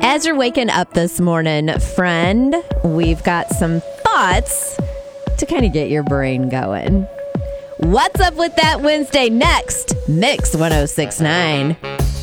As you're waking up this morning, friend, we've got some thoughts to kind of get your brain going. What's up with that Wednesday? Next, Mix 1069.